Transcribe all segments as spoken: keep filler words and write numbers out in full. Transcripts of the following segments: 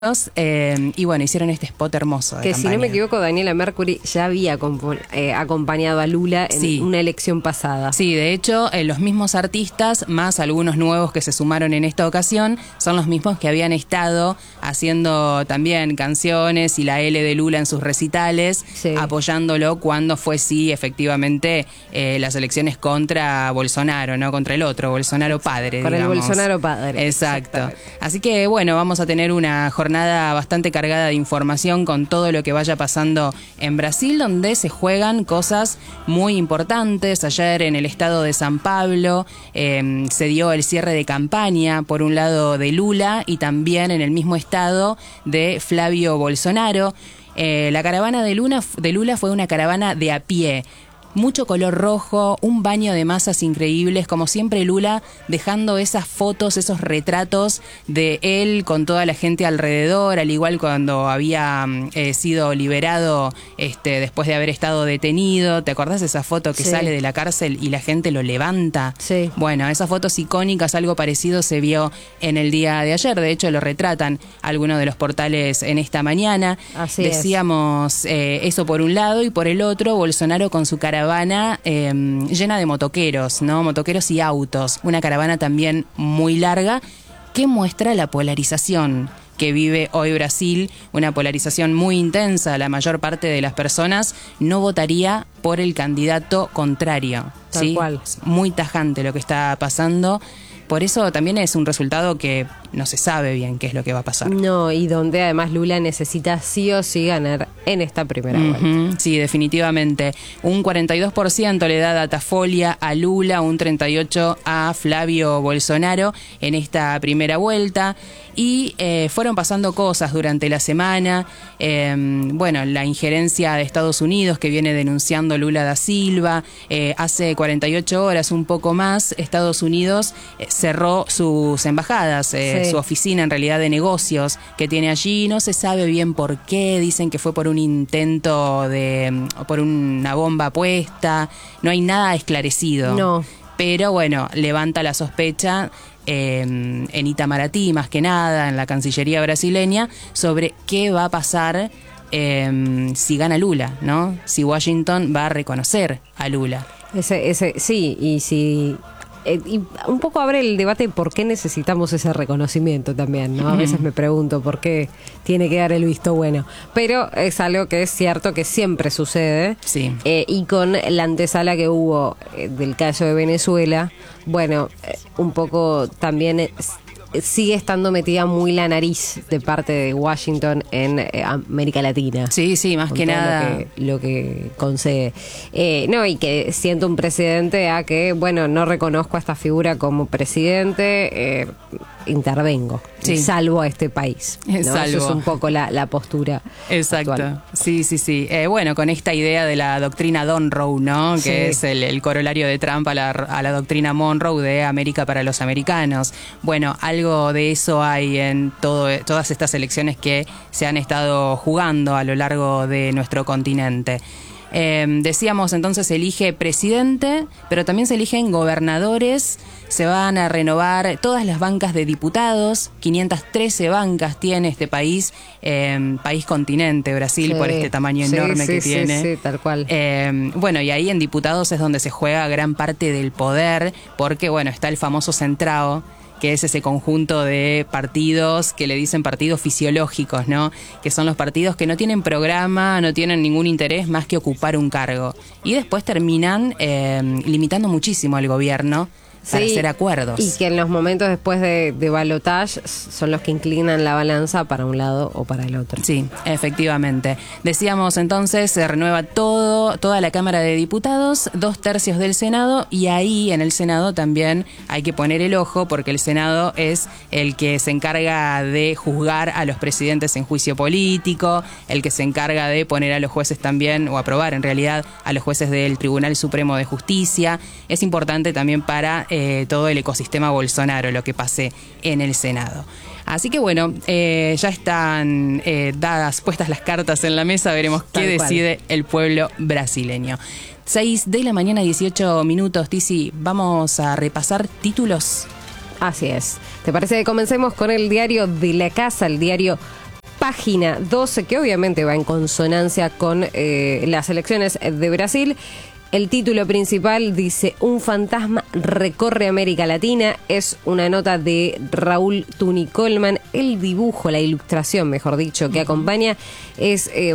Eh, y bueno, hicieron este spot hermoso de Que campaña. si no me equivoco, Daniela Mercury ya había eh, acompañado a Lula en Sí. una elección pasada. Sí, de hecho, eh, los mismos artistas, más algunos nuevos que se sumaron en esta ocasión, son los mismos que habían estado haciendo también canciones y la L de Lula en sus recitales, Sí. apoyándolo cuando fue, sí, efectivamente, eh, las elecciones contra Bolsonaro, ¿no? Contra el otro, Bolsonaro padre, Con el digamos. Bolsonaro padre. Exacto. Así que, bueno, vamos a tener una jornada bastante cargada de información con todo lo que vaya pasando en Brasil, donde se juegan cosas muy importantes. Ayer en el estado de San Pablo eh, se dio el cierre de campaña, por un lado de Lula y también en el mismo estado de Flavio Bolsonaro. Eh, la caravana de, Luna, de Lula fue una caravana de a pie. Mucho color rojo, un baño de masas increíbles, como siempre Lula dejando esas fotos, esos retratos de él con toda la gente alrededor, al igual cuando había eh, sido liberado este, después de haber estado detenido. ¿Te acordás de esa foto que Sí. sale de la cárcel y la gente lo levanta? Sí. Bueno, esas fotos icónicas, algo parecido se vio en el día de ayer. De hecho, lo retratan algunos de los portales en esta mañana. Así es. Decíamos eh, eso por un lado, y por el otro, Bolsonaro con su caravana eh, llena de motoqueros, ¿no? Motoqueros y autos. Una caravana también muy larga que muestra la polarización que vive hoy Brasil, una polarización muy intensa. La mayor parte de las personas no votaría por el candidato contrario. Tal ¿sí? cual. Es muy tajante lo que está pasando. Por eso también es un resultado que no se sabe bien qué es lo que va a pasar. No, y donde además Lula necesita sí o sí ganar en esta primera vuelta. Ujú, sí, definitivamente. Un cuarenta y dos por ciento le da Datafolia a Lula, un treinta y ocho por ciento a Flavio Bolsonaro en esta primera vuelta. Y eh, fueron pasando cosas durante la semana. Eh, bueno, la injerencia de Estados Unidos que viene denunciando Lula da Silva. Eh, hace cuarenta y ocho horas, un poco más, Estados Unidos eh, cerró sus embajadas, eh, Sí. su oficina en realidad de negocios que tiene allí. No se sabe bien por qué. Dicen que fue por un intento de, por una bomba puesta. No hay nada esclarecido. No. Pero bueno, levanta la sospecha eh, en Itamaraty, más que nada, en la Cancillería brasileña, sobre qué va a pasar eh, si gana Lula, ¿no? Si Washington va a reconocer a Lula. Ese, ese, sí, y si... Eh, y un poco abre el debate de por qué necesitamos ese reconocimiento también, ¿no? A veces me pregunto por qué tiene que dar el visto bueno. Pero es algo que es cierto que siempre sucede. Sí. Eh, y con la antesala que hubo eh, del caso de Venezuela, bueno, eh, un poco también... es, sigue estando metida muy la nariz de parte de Washington en eh, América Latina. Sí, sí, más Con que todo nada. Lo que, lo que concede. Eh, no, y que siento un precedente a que, bueno, no reconozco a esta figura como presidente, eh, intervengo, Sí. salvo a este país, ¿no? Salvo. Eso es un poco la, la postura Exacto, actual. sí, sí, sí. Eh, bueno, con esta idea de la doctrina Monroe, ¿no? Que Sí. es el, el corolario de Trump a la, a la doctrina Monroe de América para los americanos. Bueno, algo de eso hay en todo, todas estas elecciones que se han estado jugando a lo largo de nuestro continente. Eh, decíamos entonces, se elige presidente, pero también se eligen gobernadores. Se van a renovar todas las bancas de diputados. quinientas trece bancas tiene este país, eh, país continente, Brasil, Sí. por este tamaño Sí, enorme sí, que sí, tiene. sí, tal cual. Eh, bueno, y ahí en diputados es donde se juega gran parte del poder, porque bueno, está el famoso centrado, que es ese conjunto de partidos que le dicen partidos fisiológicos, ¿no? Que son los partidos que no tienen programa, no tienen ningún interés más que ocupar un cargo. Y después terminan eh, limitando muchísimo al gobierno para Sí, hacer acuerdos. Y que en los momentos después de, de balotage son los que inclinan la balanza para un lado o para el otro. Sí, efectivamente. Decíamos entonces, se renueva todo, toda la Cámara de Diputados, dos tercios del Senado, y ahí en el Senado también hay que poner el ojo, porque el Senado es el que se encarga de juzgar a los presidentes en juicio político, el que se encarga de poner a los jueces también, o aprobar en realidad, a los jueces del Tribunal Supremo de Justicia. Es importante también para eh, todo el ecosistema Bolsonaro lo que pase en el Senado. Así que bueno, eh, ya están eh, dadas, puestas las cartas en la mesa, veremos Tal qué cual. decide el pueblo brasileño. seis de la mañana, dieciocho minutos, Tizi, vamos a repasar títulos. Así es. ¿Te parece que comencemos con el diario de la casa, el diario página doce, que obviamente va en consonancia con eh, las elecciones de Brasil. El título principal dice: un fantasma recorre América Latina. Es una nota de Raúl Tuni Coleman. El dibujo, la ilustración, mejor dicho, que acompaña es eh,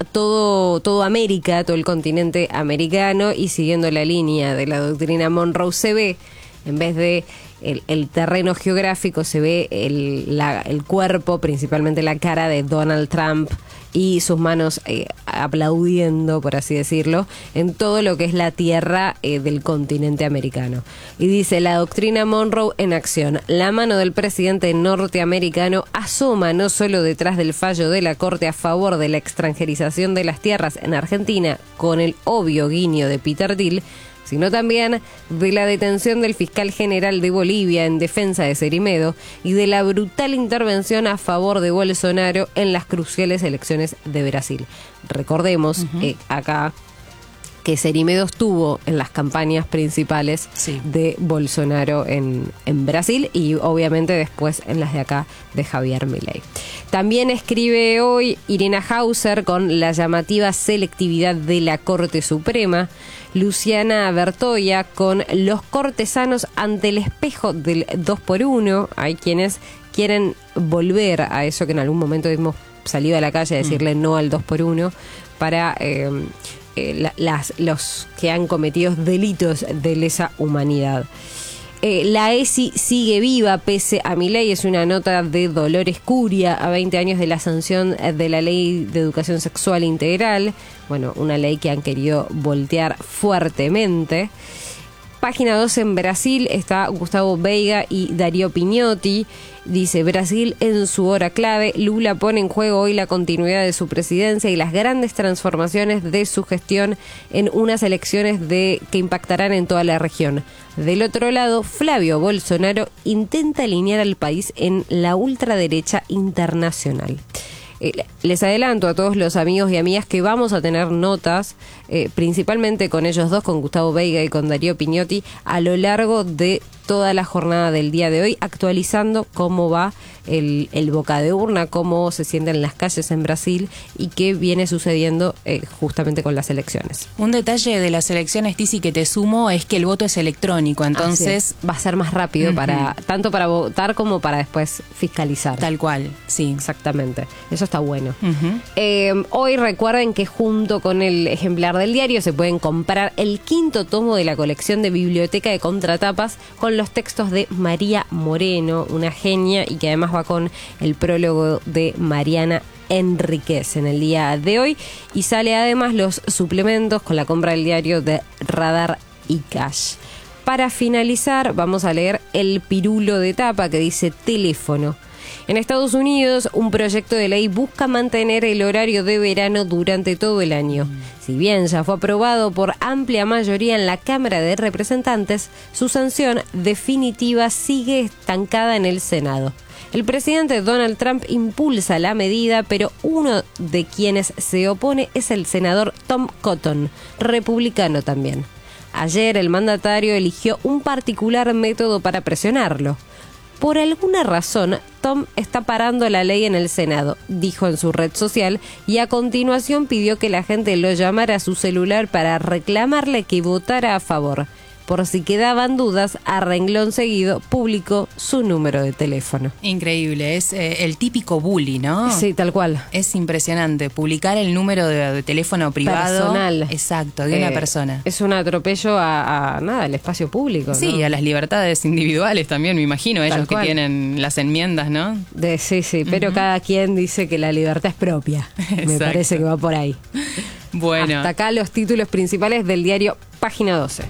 todo, todo América, todo el continente americano, y siguiendo la línea de la doctrina Monroe se ve, en vez de el, el terreno geográfico, se ve el, la, el cuerpo, principalmente la cara de Donald Trump y sus manos eh, aplaudiendo, por así decirlo, en todo lo que es la tierra eh, del continente americano. Y dice: la doctrina Monroe en acción. La mano del presidente norteamericano asoma no solo detrás del fallo de la Corte a favor de la extranjerización de las tierras en Argentina, con el obvio guiño de Peter Thiel, sino también de la detención del fiscal general de Bolivia en defensa de Cerimedo y de la brutal intervención a favor de Bolsonaro en las cruciales elecciones de Brasil. Recordemos uh-huh. eh, acá que Cerimedo estuvo en las campañas principales sí. de Bolsonaro en, en Brasil y obviamente después en las de acá de Javier Milei. También escribe hoy Irina Hauser con la llamativa selectividad de la Corte Suprema, Luciana Bertoya con los cortesanos ante el espejo del dos por uno. Hay quienes quieren volver a eso que en algún momento hemos salido a la calle a decirle mm. no al dos por uno para eh, eh, la, las, los que han cometido delitos de lesa humanidad. Eh, la E S I sigue viva pese a Milei, es una nota de Dolores Curia a veinte años de la sanción de la Ley de Educación Sexual Integral, bueno, una ley que han querido voltear fuertemente. Página doce en Brasil está Gustavo Veiga y Darío Pignotti. Dice: Brasil en su hora clave. Lula pone en juego hoy la continuidad de su presidencia y las grandes transformaciones de su gestión en unas elecciones de que impactarán en toda la región. Del otro lado, Flavio Bolsonaro intenta alinear al país en la ultraderecha internacional. Eh, les adelanto a todos los amigos y amigas que vamos a tener notas, eh, principalmente con ellos dos, con Gustavo Veiga y con Darío Pignotti, a lo largo de toda la jornada del día de hoy, actualizando cómo va el, el boca de urna, cómo se sienten las calles en Brasil y qué viene sucediendo eh, justamente con las elecciones. Un detalle de las elecciones, Tizi, que te sumo, es que el voto es electrónico, entonces va a ser más rápido, uh-huh. para tanto para votar como para después fiscalizar. Tal cual, sí. Exactamente, eso está bueno. Uh-huh. Eh, hoy recuerden que junto con el ejemplar del diario se pueden comprar el quinto tomo de la colección de Biblioteca de Contratapas con los textos de María Moreno, una genia, y que además va con el prólogo de Mariana Enríquez en el día de hoy, y sale además los suplementos con la compra del diario de Radar y Cash. Para finalizar, vamos a leer el pirulo de tapa que dice teléfono. En Estados Unidos, un proyecto de ley busca mantener el horario de verano durante todo el año. Si bien ya fue aprobado por amplia mayoría en la Cámara de Representantes, su sanción definitiva sigue estancada en el Senado. El presidente Donald Trump impulsa la medida, pero uno de quienes se opone es el senador Tom Cotton, republicano también. Ayer el mandatario eligió un particular método para presionarlo. Por alguna razón, Tom está parando la ley en el Senado, dijo en su red social, y a continuación pidió que la gente lo llamara a su celular para reclamarle que votara a favor. Por si quedaban dudas, a renglón seguido publicó su número de teléfono. Increíble, es eh, el típico bully, ¿no? Sí, tal cual. Es impresionante, publicar el número de, de teléfono privado. Personal. Exacto, de eh, una persona. Es un atropello a, a nada, al espacio público, sí, ¿no? a las libertades individuales también, me imagino, ellos que tienen las enmiendas, ¿no? De, sí, sí, pero uh-huh. cada quien dice que la libertad es propia. Me parece que va por ahí. Bueno. Hasta acá los títulos principales del diario Página doce.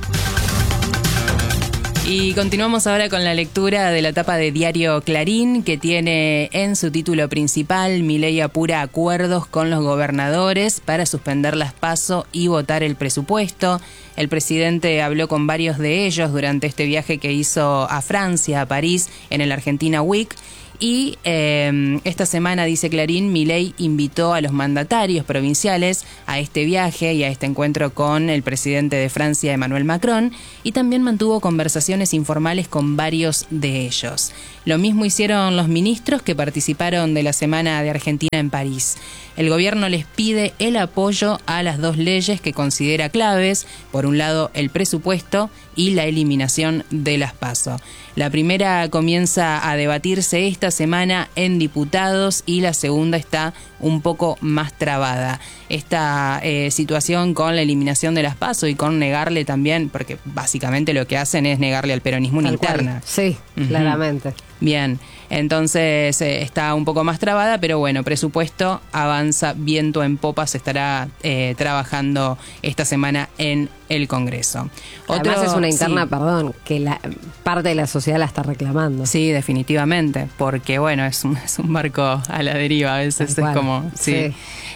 Y continuamos ahora con la lectura de la tapa de Diario Clarín, que tiene en su título principal: Milei apura acuerdos con los gobernadores para suspender las PASO y votar el presupuesto. El presidente habló con varios de ellos durante este viaje que hizo a Francia, a París, en el Argentina Week. Y eh, esta semana, dice Clarín, Milei invitó a los mandatarios provinciales a este viaje y a este encuentro con el presidente de Francia, Emmanuel Macron, y también mantuvo conversaciones informales con varios de ellos. Lo mismo hicieron los ministros que participaron de la Semana de Argentina en París. El gobierno les pide el apoyo a las dos leyes que considera claves, por un lado el presupuesto y la eliminación de las PASO. La primera comienza a debatirse esta semana en diputados y la segunda está un poco más trabada. Esta eh, situación con la eliminación de las PASO y con negarle también, porque básicamente lo que hacen es negarle al peronismo una interna. Sí, uh-huh. Claramente. Bien, entonces eh, está un poco más trabada, pero bueno, presupuesto avanza viento en popa, se estará eh, trabajando esta semana en el Congreso. Además Otro, es una interna, sí. perdón, que la parte de la sociedad la está reclamando. Sí, definitivamente, porque bueno, es un, es un barco a la deriva, a veces es como sí, sí.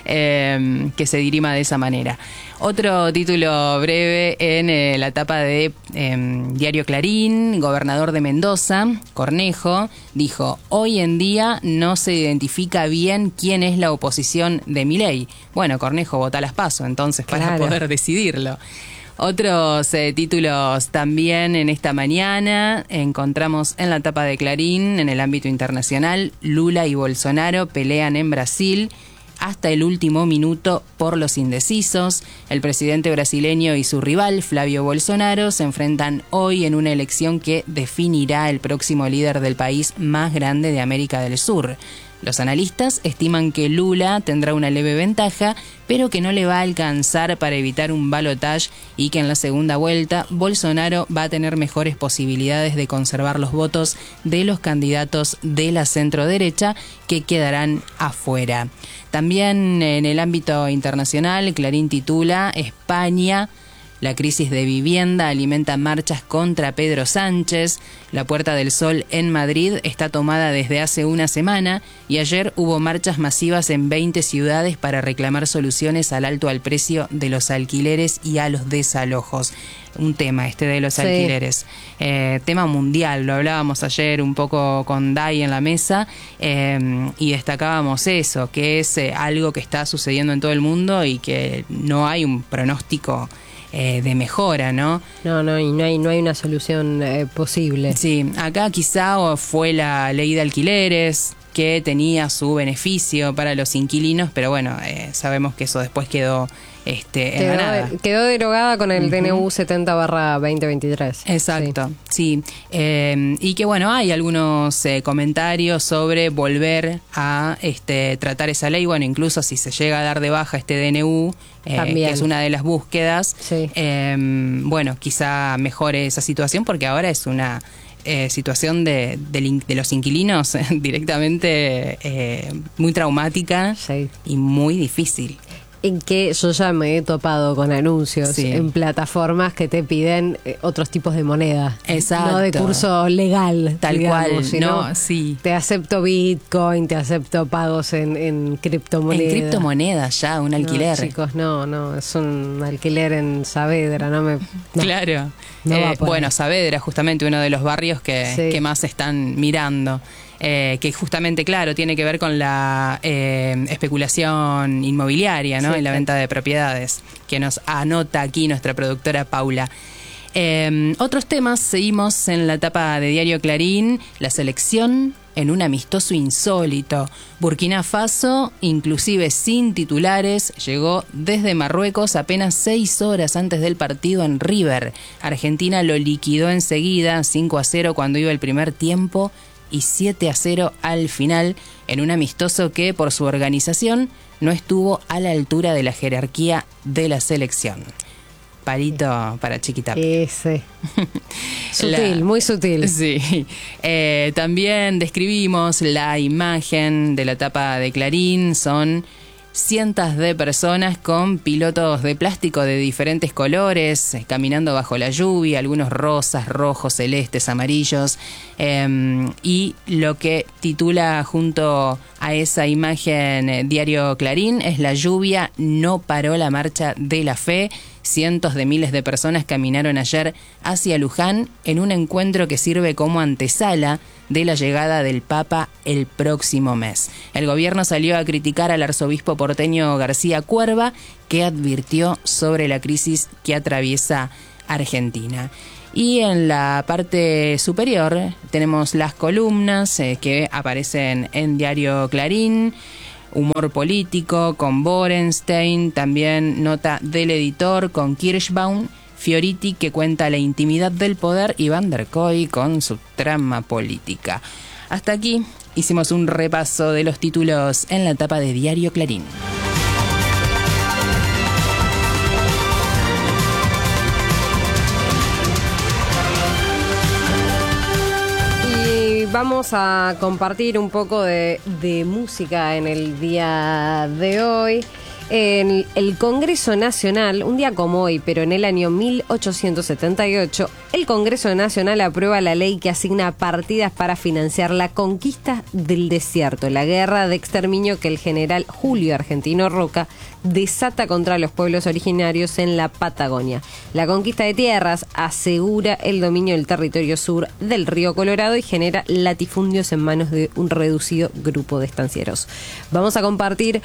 Eh, que se dirima de esa manera. Otro título breve en eh, la tapa de eh, Diario Clarín, gobernador de Mendoza, Cornejo, dijo: hoy en día no se identifica bien quién es la oposición de Milei. Bueno, Cornejo vota las PASO, entonces, para claro. poder decidirlo. Otros eh, títulos también en esta mañana encontramos en la tapa de Clarín, en el ámbito internacional, Lula y Bolsonaro pelean en Brasil hasta el último minuto por los indecisos. El presidente brasileño y su rival, Flavio Bolsonaro, se enfrentan hoy en una elección que definirá el próximo líder del país más grande de América del Sur. Los analistas estiman que Lula tendrá una leve ventaja, pero que no le va a alcanzar para evitar un balotaje y que en la segunda vuelta Bolsonaro va a tener mejores posibilidades de conservar los votos de los candidatos de la centroderecha que quedarán afuera. También en el ámbito internacional, Clarín titula: España, la crisis de vivienda alimenta marchas contra Pedro Sánchez. La Puerta del Sol en Madrid está tomada desde hace una semana y ayer hubo marchas masivas en veinte ciudades para reclamar soluciones al alto al precio de los alquileres y a los desalojos. Un tema este de los sí. alquileres. Eh, tema mundial, lo hablábamos ayer un poco con Dai en la mesa eh, y destacábamos eso, que es eh, algo que está sucediendo en todo el mundo y que no hay un pronóstico Eh, de mejora, ¿no? No, no, y no hay, no hay una solución eh, posible. Sí, acá quizá fue la ley de alquileres que tenía su beneficio para los inquilinos, pero bueno, eh, sabemos que eso después quedó este, en la nada. Quedó derogada con el uh-huh. D N U setenta barra veinte veintitrés. Exacto, sí. sí. Eh, y que bueno, hay algunos eh, comentarios sobre volver a este, tratar esa ley. Bueno, incluso si se llega a dar de baja este D N U, eh, que es una de las búsquedas, sí. eh, bueno, quizá mejore esa situación porque ahora es una... Eh, situación de, de, de los inquilinos directamente eh, muy traumática sí. y muy difícil. En que yo ya me he topado con anuncios sí. en plataformas que te piden eh, otros tipos de moneda. Exacto. No de curso legal. Tal digamos, cual, sino no, sí. Te acepto Bitcoin, te acepto pagos en, en criptomonedas. En criptomonedas ya, un alquiler. No, chicos, no, no, es un alquiler en Saavedra, no me... No. Claro. No eh, bueno, Saavedra, justamente uno de los barrios que, sí. que más están mirando. Eh, que justamente, claro, tiene que ver con la eh, especulación inmobiliaria, ¿no? Sí, en la venta de propiedades, que nos anota aquí nuestra productora Paula. Eh, otros temas, seguimos en la tapa de Diario Clarín, la selección en un amistoso insólito. Burkina Faso, inclusive sin titulares, llegó desde Marruecos apenas seis horas antes del partido en River. Argentina lo liquidó enseguida, cinco a cero cuando iba el primer tiempo, y siete a cero al final, en un amistoso que por su organización no estuvo a la altura de la jerarquía de la selección. Palito para Chiquitapia. Ese. Sutil, la, muy sutil. Sí. Eh, también describimos la imagen de la tapa de Clarín. Son cientos de personas con pilotos de plástico de diferentes colores, eh, caminando bajo la lluvia, algunos rosas, rojos, celestes, amarillos. Eh, y lo que titula junto a esa imagen eh, Diario Clarín es: la lluvia no paró la marcha de la fe. Cientos de miles de personas caminaron ayer hacia Luján en un encuentro que sirve como antesala de la llegada del Papa el próximo mes. El gobierno salió a criticar al arzobispo porteño García Cuerva, que advirtió sobre la crisis que atraviesa Argentina. Y en la parte superior tenemos las columnas eh, que aparecen en Diario Clarín. Humor político con Borenstein, también nota del editor con Kirschbaum, Fioriti que cuenta la intimidad del poder y Van der Koy con su trama política. Hasta aquí hicimos un repaso de los títulos en la tapa de Diario Clarín. Vamos a compartir un poco de, de música en el día de hoy. En el Congreso Nacional, un día como hoy, pero en el año mil ochocientos setenta y ocho, el Congreso Nacional aprueba la ley que asigna partidas para financiar la conquista del desierto, la guerra de exterminio que el general Julio Argentino Roca desata contra los pueblos originarios en la Patagonia. La conquista de tierras asegura el dominio del territorio sur del río Colorado y genera latifundios en manos de un reducido grupo de estancieros. Vamos a compartir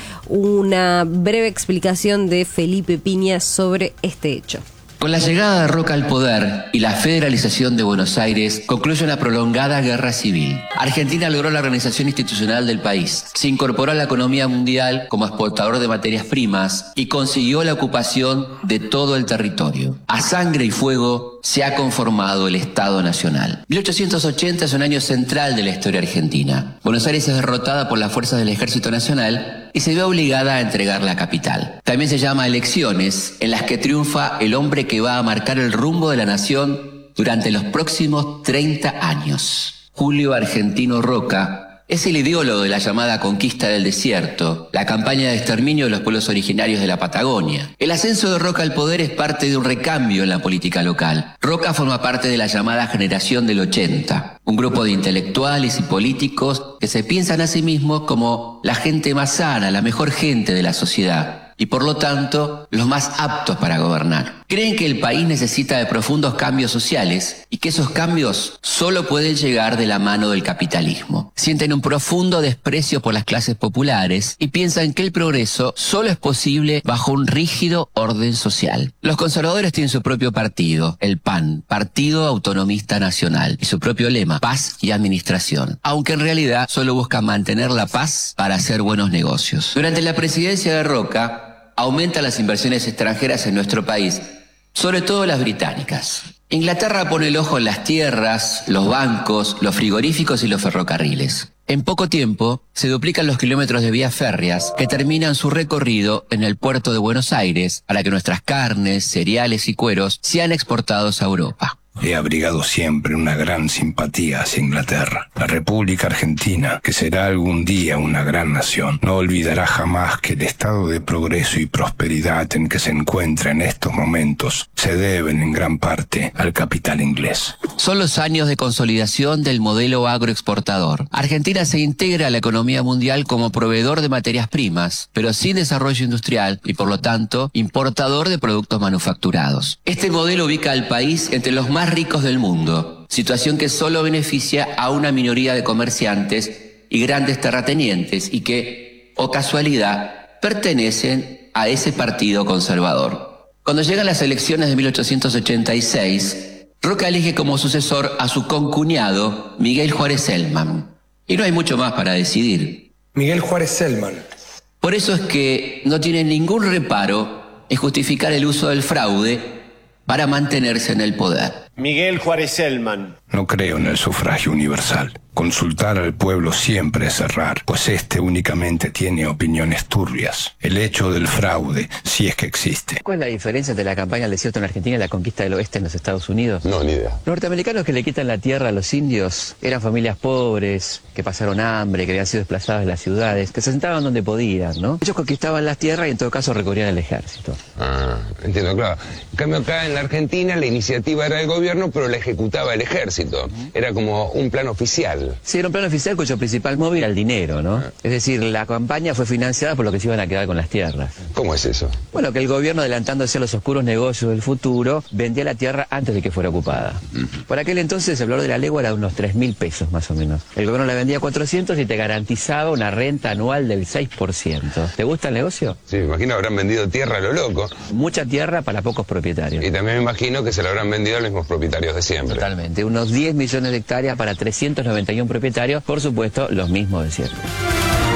una breve explicación de Felipe Piña sobre este hecho. Con la llegada de Roca al poder y la federalización de Buenos Aires, concluye una prolongada guerra civil. Argentina logró la organización institucional del país, se incorporó a la economía mundial como exportador de materias primas y consiguió la ocupación de todo el territorio. A sangre y fuego se ha conformado el Estado Nacional. mil ochocientos ochenta es un año central de la historia argentina. Buenos Aires es derrotada por las fuerzas del Ejército Nacional y se ve obligada a entregar la capital. También se llama elecciones, en las que triunfa el hombre que va a marcar el rumbo de la nación durante los próximos treinta años. Julio Argentino Roca es el ideólogo de la llamada conquista del desierto, la campaña de exterminio de los pueblos originarios de la Patagonia. El ascenso de Roca al poder es parte de un recambio en la política local. Roca forma parte de la llamada generación del ochenta, un grupo de intelectuales y políticos que se piensan a sí mismos como la gente más sana, la mejor gente de la sociedad, y por lo tanto los más aptos para gobernar. Creen que el país necesita de profundos cambios sociales y que esos cambios solo pueden llegar de la mano del capitalismo. Sienten un profundo desprecio por las clases populares y piensan que el progreso solo es posible bajo un rígido orden social. Los conservadores tienen su propio partido, el P A N, Partido Autonomista Nacional, y su propio lema, paz y administración, aunque en realidad solo buscan mantener la paz para hacer buenos negocios. Durante la presidencia de Roca, aumentan las inversiones extranjeras en nuestro país, sobre todo las británicas. Inglaterra pone el ojo en las tierras, los bancos, los frigoríficos y los ferrocarriles. En poco tiempo se duplican los kilómetros de vías férreas que terminan su recorrido en el puerto de Buenos Aires para que nuestras carnes, cereales y cueros sean exportados a Europa. He abrigado siempre una gran simpatía hacia Inglaterra. La República Argentina, que será algún día una gran nación, no olvidará jamás que el estado de progreso y prosperidad en que se encuentra en estos momentos se deben en gran parte al capital inglés. Son los años de consolidación del modelo agroexportador. Argentina se integra a la economía mundial como proveedor de materias primas, pero sin desarrollo industrial y por lo tanto importador de productos manufacturados. Este modelo ubica al país entre los más ricos del mundo, situación que solo beneficia a una minoría de comerciantes y grandes terratenientes y que, o casualidad, pertenecen a ese partido conservador. Cuando llegan las elecciones de mil ochocientos ochenta y seis, Roca elige como sucesor a su concuñado Miguel Juárez Celman. Y no hay mucho más para decidir. Miguel Juárez Celman. Por eso es que no tiene ningún reparo en justificar el uso del fraude para mantenerse en el poder. Miguel Juárez Celman. No creo en el sufragio universal. Consultar al pueblo siempre es errar, pues éste únicamente tiene opiniones turbias. El hecho del fraude, si es que existe. ¿Cuál es la diferencia entre la campaña del desierto en Argentina y la conquista del oeste en los Estados Unidos? No, ni idea. Los norteamericanos que le quitan la tierra a los indios eran familias pobres, que pasaron hambre, que habían sido desplazadas de las ciudades, que se sentaban donde podían, ¿no? Ellos conquistaban las tierras y en todo caso recorrían el ejército. Ah, entiendo, claro. En cambio acá en la Argentina la iniciativa era del gobierno gobierno, pero la ejecutaba el ejército. Era como un plan oficial. Sí, era un plan oficial cuyo principal móvil era el dinero, ¿no? Ah. Es decir, la campaña fue financiada por lo que se iban a quedar con las tierras. ¿Cómo es eso? Bueno, que el gobierno, adelantándose a los oscuros negocios del futuro, vendía la tierra antes de que fuera ocupada. Uh-huh. Por aquel entonces el valor de la legua era de unos tres mil pesos más o menos. El gobierno la vendía a cuatrocientos y te garantizaba una renta anual del seis por ciento. ¿Te gusta el negocio? Sí, me imagino habrán vendido tierra a lo loco. Mucha tierra para pocos propietarios. Y también me imagino que se la habrán vendido a los mismos propietarios de siempre. Totalmente, unos diez millones de hectáreas para trescientos noventa y uno propietarios, por supuesto, los mismos de siempre.